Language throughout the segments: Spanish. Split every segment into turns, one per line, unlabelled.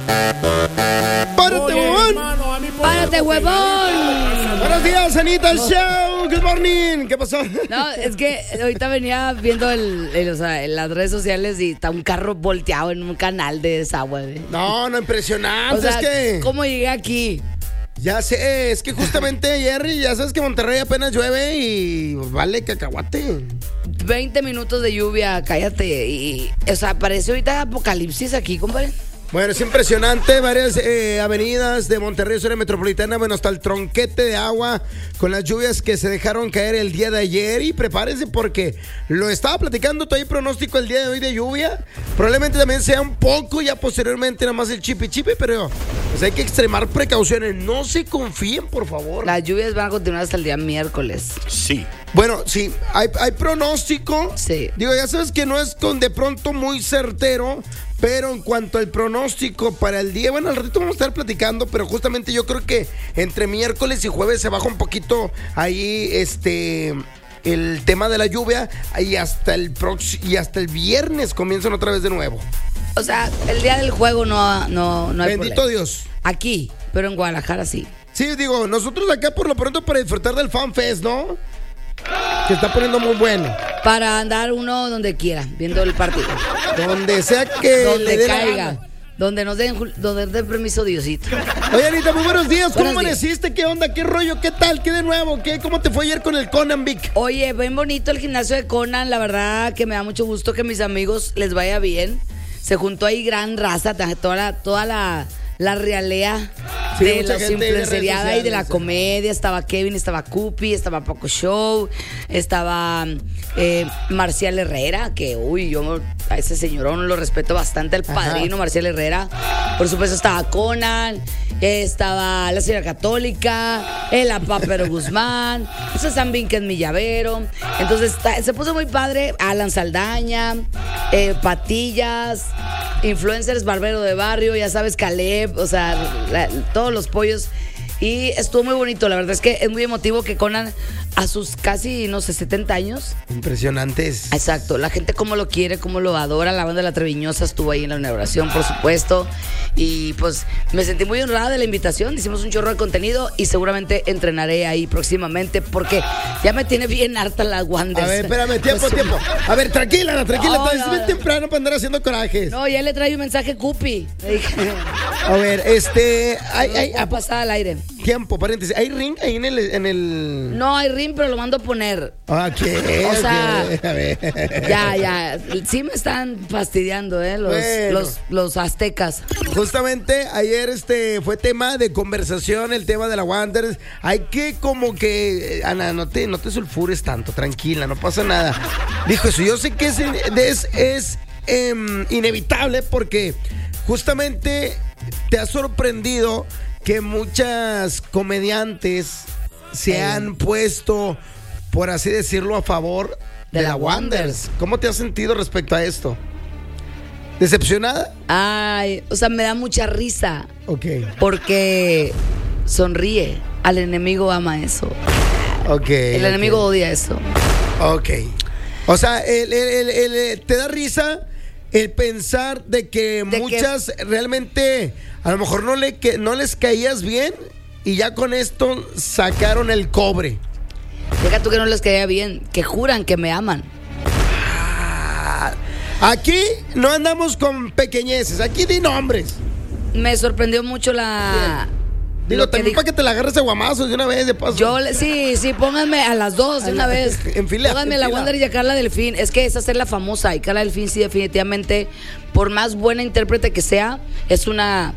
¡Párate, huevón!
¡Párate, huevón!
Buenos días, Anita, el show. Good morning. ¿Qué pasó?
No, es que ahorita venía viendo en las redes sociales y está un carro volteado en un canal de desagüe.
No, impresionante.
O sea,
es que
¿cómo llegué aquí?
ya sé, es que justamente, Jerry, ya sabes que Monterrey apenas llueve y vale cacahuate.
20 minutos de lluvia, cállate. Y, o sea, parece ahorita apocalipsis aquí, compadre.
Bueno, es impresionante, varias avenidas de Monterrey, zona metropolitana, bueno, hasta el tronquete de agua con las lluvias que se dejaron caer el día de ayer. Y prepárense porque lo estaba platicando, todavía hay pronóstico el día de hoy de lluvia. Probablemente también sea un poco ya posteriormente nada más el chipi, pero pues hay que extremar precauciones. No se confíen, por favor.
Las lluvias van a continuar hasta el día miércoles.
Sí. Bueno, sí, hay pronóstico.
Sí.
Digo, ya sabes que no es de pronto muy certero, pero en cuanto al pronóstico para el día, bueno, al ratito vamos a estar platicando, pero justamente yo creo que entre miércoles y jueves se baja un poquito ahí el tema de la lluvia y hasta el viernes comienzan otra vez de nuevo.
O sea, el día del juego no hay
Bendito
problema.
Dios.
Aquí, pero en Guadalajara sí.
Sí, digo, nosotros acá por lo pronto para disfrutar del Fan Fest, ¿no? Que está poniendo muy bueno.
Para andar uno donde quiera, viendo el partido.
Donde sea que
Donde
le dé la
caiga.
gana.
Donde nos den permiso Diosito.
Oye, Anita, muy buenos días. ¿Cómo
Buenos días.
amaneciste? ¿Qué onda? ¿Qué rollo? ¿Qué tal? ¿Qué de nuevo? ¿Cómo te fue ayer con el Conan Vic?
Oye, bien bonito el gimnasio de Conan. La verdad que me da mucho gusto que a mis amigos les vaya bien. Se juntó ahí gran raza, toda la realea
Sí,
de
mucha
los
gente de redes
influenciada y de la
sociales,
comedia. Estaba Kevin, estaba Cupi, estaba Poco Show, estaba Marcial Herrera, que yo a ese señorón lo respeto bastante, el padrino Marcial Herrera. Por supuesto estaba Conan, estaba la señora Católica, el Apapero Guzmán, San Vinken Millavero. Entonces se puso muy padre. Alan Saldaña, Patillas, influencers, Barbero de Barrio, ya sabes, Caleb, o sea, todos los pollos. Y estuvo muy bonito, la verdad es que es muy emotivo que Conan a sus casi, no sé, 70 años.
Impresionantes.
Exacto, la gente cómo lo quiere, cómo lo adora. La banda de La Treviñosa estuvo ahí en la inauguración, por supuesto. Y pues me sentí muy honrada de la invitación. Hicimos un chorro de contenido y seguramente entrenaré ahí próximamente porque ya me tiene bien harta la Wanders.
A ver, espérame, tiempo. A ver, tranquila.
No,
Es bien
no.
temprano para andar haciendo corajes.
No, ya le traigo un mensaje Cupi. Le dije,
A ver, hay
a pasar al aire.
tiempo, paréntesis. ¿Hay ring ahí en el...?
No hay ring, pero lo mando a poner.
Ah, ¿qué?
O sea,
A ver.
Ya. Sí me están fastidiando,
Bueno.
los aztecas.
Justamente ayer fue tema de conversación, el tema de la Wanderers. Hay que como que, Ana, no te sulfures tanto, tranquila, no pasa nada. Dijo eso, yo sé que es inevitable porque justamente te ha sorprendido que muchas comediantes se han puesto, por así decirlo, a favor de la Wanderers. ¿Cómo te has sentido respecto a esto? ¿Decepcionada?
Ay, o sea, me da mucha risa.
Ok.
Porque sonríe. Al enemigo ama eso.
Ok.
El enemigo odia eso.
Ok. O sea, te da risa el pensar de que muchas realmente a lo mejor no les caías bien y ya con esto sacaron el cobre.
Deja tú que no les caía bien, que juran que me aman.
Aquí no andamos con pequeñeces, aquí di nombres.
Me sorprendió mucho
Digo,
lo que
también
dijo.
para que te la agarres a guamazos de una vez, de paso.
Sí, pónganme a las dos de una vez.
En fila,
Pónganme
en
a la
fila.
Wander y a Carla Delfín. Es que esa es la famosa. Y Carla Delfín, sí, definitivamente, por más buena intérprete que sea, es una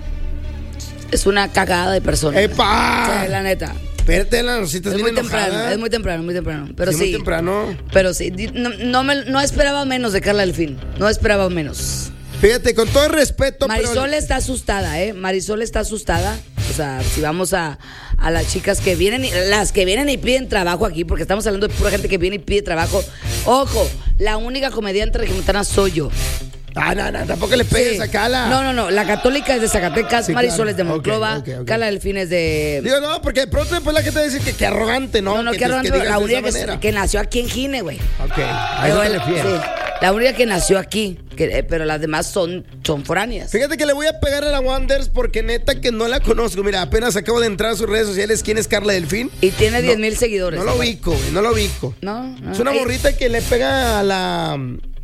cagada de persona.
¡Epa!
O sea, la neta.
Espérate, la rosita
Es muy temprano, es muy temprano. Pero sí.
Muy temprano.
Pero sí, no esperaba menos de Carla Delfín. No esperaba menos.
Fíjate, con todo el respeto.
Marisol está asustada, ¿eh? Marisol está asustada. O sea, si vamos a las chicas que vienen, las que vienen y piden trabajo aquí, porque estamos hablando de pura gente que viene y pide trabajo. Ojo, la única comediante regiomontana soy yo.
No, tampoco le pegues
Sí.
acá a la...
No, la Católica es de Zacatecas,
Sí,
Marisol
claro.
es de Monclova,
Ok.
Carla Delfín es de...
Digo, no, porque de pronto después la gente va a decir que arrogante, ¿no?
No, que arrogante,
digas
la
de
única
esa manera.
que nació aquí en Gine, güey.
Ok, a eso te refieres.
Sí. La única que nació aquí, pero las demás son foráneas.
Fíjate que le voy a pegar a la Wonders porque neta que no la conozco. Mira, apenas acabo de entrar a sus redes sociales. ¿Quién es Carla Delfín?
Y tiene 10,000 seguidores.
No lo ubico, güey, no lo ubico.
No.
Es una morrita que le pega a la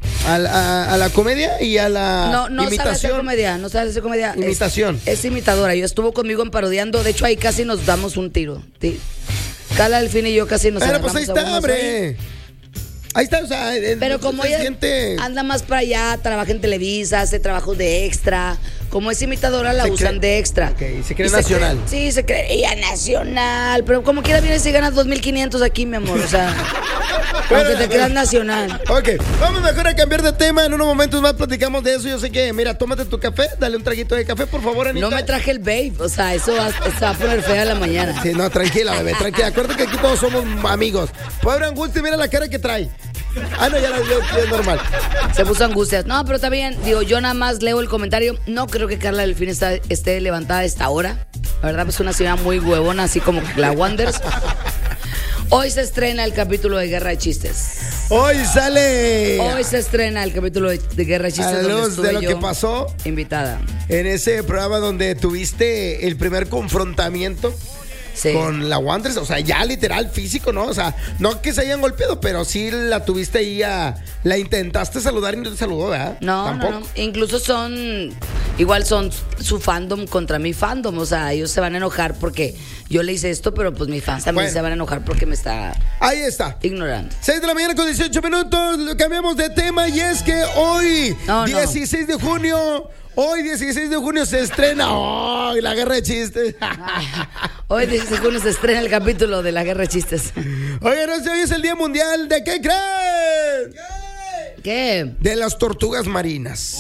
comedia y a la
no
imitación.
No sabe hacer comedia.
Imitación.
Es imitadora. Yo estuvo conmigo en Parodiando. De hecho, ahí casi nos damos un tiro. ¿Sí? Carla Delfín y yo casi nos
agarramos. Pues ahí está, hombre. Ahí está, o sea,
pero como ella anda más para allá, trabaja en Televisa, hace trabajos de extra. Como es imitadora, la usan de extra.
Ok, se cree nacional.
Sí, se cree ella nacional. Pero como quiera vienes y ganas 2,500 aquí, mi amor. O sea, aunque te quedas nacional.
Ok, vamos mejor a cambiar de tema. En unos momentos más platicamos de eso. Yo sé que, mira, tómate tu café, dale un traguito de café, por favor, Anita.
No me traje el babe, o sea, eso va a poner fea la mañana.
Sí, no, tranquila, bebé, tranquila. Acuérdate que aquí todos somos amigos. Pobre Angustia, mira la cara que trae. Ah, no, ya es normal.
Se puso angustias. No, pero está bien. Digo, yo nada más leo el comentario. No creo que Carla Delfín esté levantada a esta hora. La verdad, pues una señora muy huevona, así como la Wonders. Hoy se estrena el capítulo de Guerra de Chistes.
Hoy se
estrena el capítulo de Guerra de Chistes.
A la luz de lo que pasó.
Invitada.
En ese programa donde tuviste el primer confrontamiento. Sí. Con la Wonders, o sea, ya literal físico, ¿no? O sea, no que se hayan golpeado, pero sí la tuviste ahí la intentaste saludar y no te saludó, ¿verdad?
No. Incluso son su fandom contra mi fandom, o sea, ellos se van a enojar porque yo le hice esto, pero pues mis fans también se van a enojar porque me está
ahí está
ignorando.
6 de la mañana con 18 minutos, cambiamos de tema y es que hoy, 16 de junio... Hoy, 16 de junio, se estrena la Guerra de Chistes.
Hoy, 16 de junio, se estrena el capítulo de la Guerra de Chistes.
Oigan, hoy es el Día Mundial de ¿qué creen?
¿Qué?
De las tortugas marinas.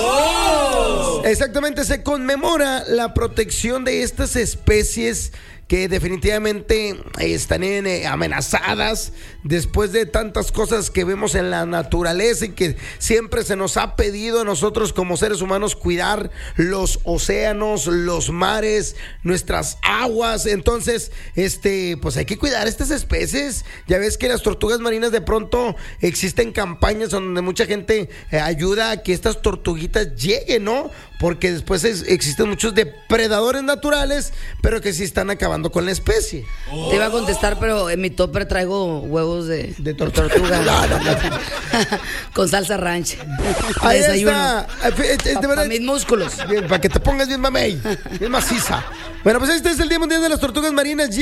¡Oh! Exactamente, se conmemora la protección de estas especies que definitivamente están amenazadas después de tantas cosas que vemos en la naturaleza y que siempre se nos ha pedido a nosotros como seres humanos cuidar los océanos, los mares, nuestras aguas. Entonces, pues hay que cuidar estas especies. Ya ves que las tortugas marinas de pronto existen campañas donde mucha gente ayuda a que estas tortuguitas lleguen, ¿no? Porque después existen muchos depredadores naturales, pero que sí están acabando con la especie.
Oh. Te iba a contestar, pero en mi topper traigo huevos de tortuga.
No.
Con salsa ranch.
Ahí
desayuno.
Está.
Para mis músculos.
Para que te pongas bien mamey, bien maciza. Bueno, pues este es el Día Mundial de las Tortugas Marinas y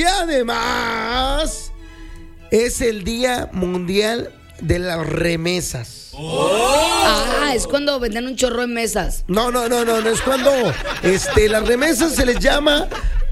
además es el Día Mundial de las Remesas.
Oh. Es cuando venden un chorro en mesas.
No es cuando las remesas se les llama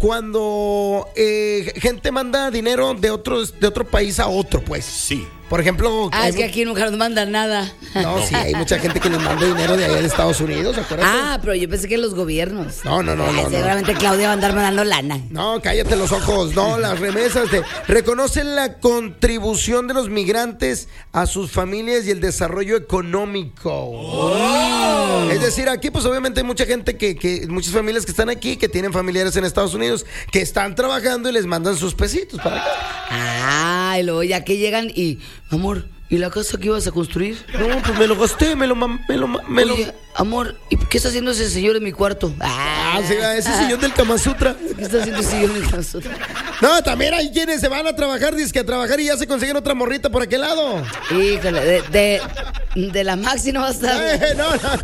cuando gente manda dinero de otro país a otro, pues.
Sí.
Por ejemplo...
es que aquí nunca nos mandan nada.
No, sí, hay mucha gente que les manda dinero de allá de Estados Unidos, acuérdate.
Pero yo pensé que los gobiernos.
No.
Seguramente Claudia va a andar mandando lana.
No, cállate los ojos. No, las remesas reconocen la contribución de los migrantes a sus familias y el desarrollo económico. Oh. Es decir, aquí pues obviamente hay mucha gente muchas familias que están aquí, que tienen familiares en Estados Unidos, que están trabajando y les mandan sus pesitos para acá.
Y luego ya que llegan y... Amor, ¿y la casa que ibas a construir?
No, pues me lo gasté,
Oye, amor, ¿y qué está haciendo ese señor en mi cuarto?
Sí, ese sillón del Kama Sutra.
¿Qué está haciendo ese sillón del Kama Sutra?
No, también hay quienes se van a trabajar, dizque a trabajar y ya se consiguen otra morrita por aquel lado.
Híjole, de la Maxi no va a estar.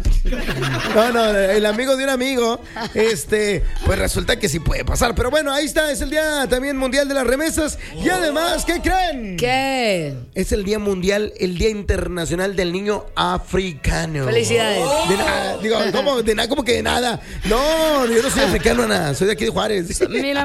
No, el amigo de un amigo, pues resulta que sí puede pasar. Pero bueno, ahí está, es el Día también Mundial de las Remesas. Y además, ¿qué creen?
¿Qué?
Es el Día Mundial, el Día Internacional del Niño Africano.
Felicidades.
De nada, digo, ¿cómo? De nada, como que de nada. No, yo no soy africano, nada, soy de aquí de Juárez.
Mira,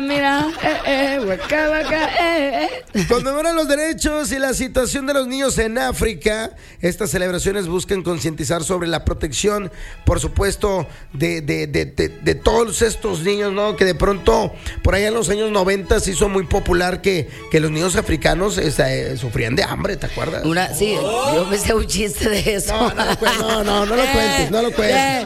waka, waka,
Conmemoran los derechos y la situación de los niños en África. Estas celebraciones buscan concientizar sobre la protección, por supuesto, de todos estos niños, ¿no? Que de pronto, por allá en los años 90 se hizo muy popular que los niños africanos sufrían de hambre, ¿te acuerdas?
Sí, yo me sé un chiste de eso.
No lo cuentes, no lo cuentes.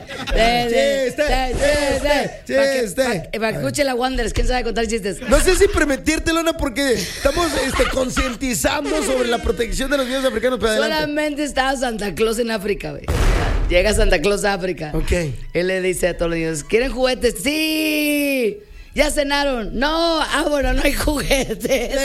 Chiste. Para que escuche la Wonders, ¿quién sabe contar chistes?
No sé si permitírtelo, Lona, porque estamos concientizando sobre la protección de los niños africanos.
Solamente estabas Santa Claus en África, güey. Llega Santa Claus a África.
Ok.
Él le dice a todos los niños, ¿quieren juguetes? ¡Sí! ¿Ya cenaron? No, bueno, no hay juguetes.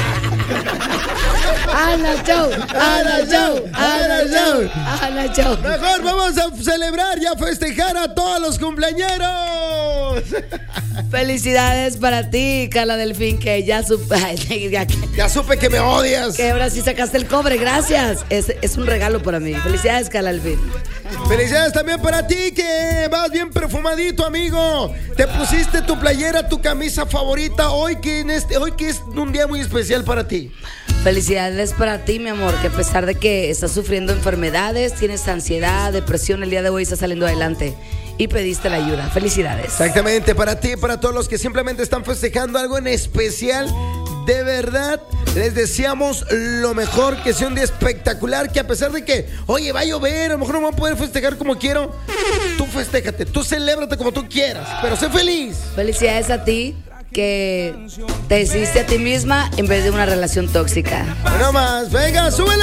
Ana Show, Ana Show, Ana Show, Ana Show.
Mejor vamos a celebrar y a festejar a todos los cumpleañeros.
Felicidades para ti, Carla Delfín, que ya supe
que me odias.
Que ahora sí sacaste el cobre, gracias. Es un regalo para mí. Felicidades, Carla Delfín.
Felicidades también para ti, que vas bien perfumadito, amigo. Te pusiste tu playera, tu camisa favorita hoy que es un día muy especial para ti.
Felicidades para ti, mi amor, que a pesar de que estás sufriendo enfermedades, tienes ansiedad, depresión, el día de hoy estás saliendo adelante y pediste la ayuda. Felicidades.
Exactamente, para ti y para todos los que simplemente están festejando algo en especial. De verdad, les deseamos lo mejor, que sea un día espectacular, que a pesar de que, oye, va a llover, a lo mejor no voy a poder festejar como quiero, tú festéjate, tú celébrate como tú quieras, pero sé feliz.
Felicidades a ti, que te hiciste a ti misma en vez de una relación tóxica.
Bueno más, venga, súbele.